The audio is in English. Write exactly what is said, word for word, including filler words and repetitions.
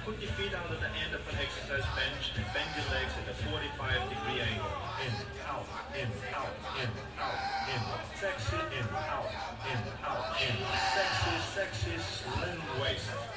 Put your feet out at the end of an exercise bench and bend your legs at a forty-five degree angle. In, out, in, out, in, out, in. Sexy, in, out, in, out, in. Sexy, sexy, slim waist.